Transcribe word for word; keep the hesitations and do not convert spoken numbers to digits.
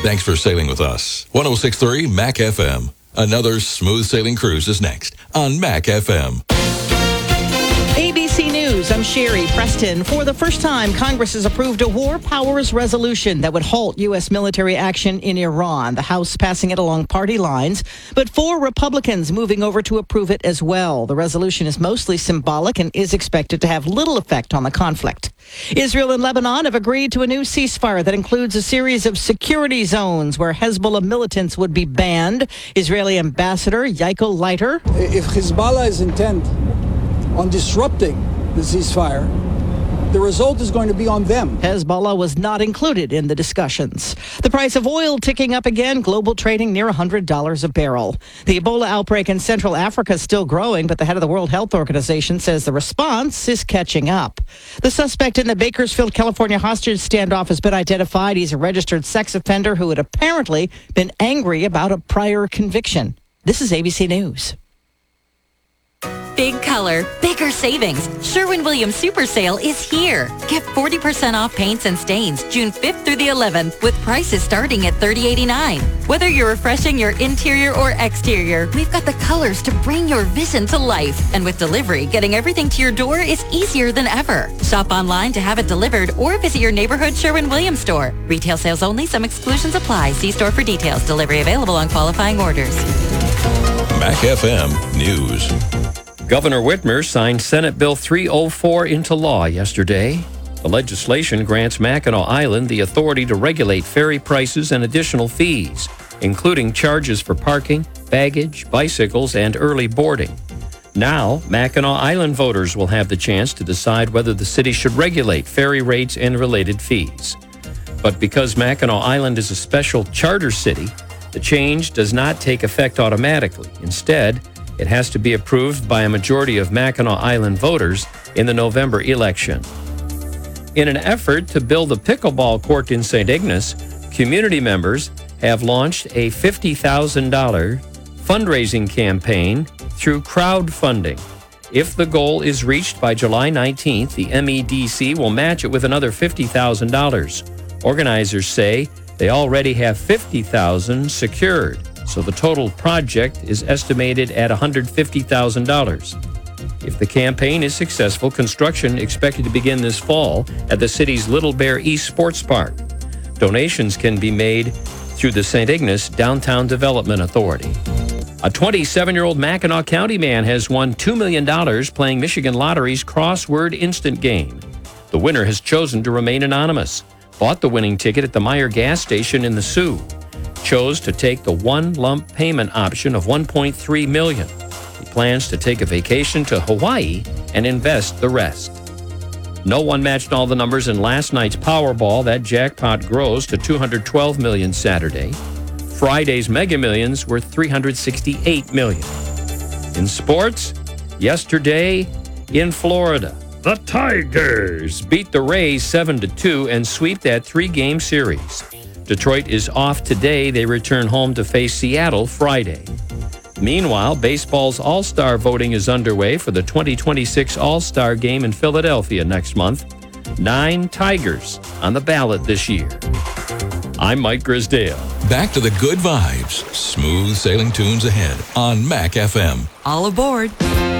Thanks for sailing with us. one oh six point three Mac F M. Another smooth sailing cruise is next on Mac F M. A B C News, I'm Sherry Preston. For the first time, Congress has approved a war powers resolution that would halt U S military action in Iran. The House passing it along party lines, but four Republicans moving over to approve it as well. The resolution is mostly symbolic and is expected to have little effect on the conflict. Israel and Lebanon have agreed to a new ceasefire that includes a series of security zones where Hezbollah militants would be banned. Israeli Ambassador Yaakov Leiter. If Hezbollah is intent on disrupting the ceasefire, the result is going to be on them. Hezbollah was not included in the discussions. The price of oil ticking up again, global trading near one hundred dollars a barrel. The Ebola outbreak in Central Africa is still growing, but the head of the World Health Organization says the response is catching up. The suspect in the Bakersfield, California hostage standoff has been identified. He's a registered sex offender who had apparently been angry about a prior conviction. This is A B C News. Big color, bigger savings. Sherwin-Williams Super Sale is here. Get forty percent off paints and stains June fifth through the eleventh with prices starting at thirty eighty-nine. Whether you're refreshing your interior or exterior, we've got the colors to bring your vision to life. And with delivery, getting everything to your door is easier than ever. Shop online to have it delivered or visit your neighborhood Sherwin-Williams store. Retail sales only. Some exclusions apply. See store for details. Delivery available on qualifying orders. Mac F M News. Governor Whitmer signed Senate Bill three oh four into law yesterday. The legislation grants Mackinac Island the authority to regulate ferry prices and additional fees, including charges for parking, baggage, bicycles, and early boarding. Now, Mackinac Island voters will have the chance to decide whether the city should regulate ferry rates and related fees. But because Mackinac Island is a special charter city, the change does not take effect automatically. Instead, it has to be approved by a majority of Mackinac Island voters in the November election. In an effort to build a pickleball court in Saint Ignace, community members have launched a fifty thousand dollars fundraising campaign through crowdfunding. If the goal is reached by July nineteenth, the M E D C will match it with another fifty thousand dollars. Organizers say they already have fifty thousand dollars secured. So the total project is estimated at one hundred fifty thousand dollars. If the campaign is successful, construction expected to begin this fall at the city's Little Bear East Sports Park. Donations can be made through the Saint Ignace Downtown Development Authority. A twenty-seven-year-old Mackinac County man has won two million dollars playing Michigan Lottery's crossword instant game. The winner has chosen to remain anonymous, bought the winning ticket at the Meyer gas station in the Sioux, chose to take the one lump payment option of one point three million dollars. He plans to take a vacation to Hawaii and invest the rest. No one matched all the numbers in last night's Powerball. That jackpot grows to two hundred twelve million dollars Saturday. Friday's Mega Millions were three hundred sixty-eight million dollars. In sports, yesterday in Florida, the Tigers beat the Rays seven to two and sweep that three-game series. Detroit is off today. They return home to face Seattle Friday. Meanwhile, baseball's All-Star voting is underway for the twenty twenty-six All-Star Game in Philadelphia next month. Nine Tigers on the ballot this year. I'm Mike Grisdale. Back to the good vibes. Smooth sailing tunes ahead on Mac F M. All aboard.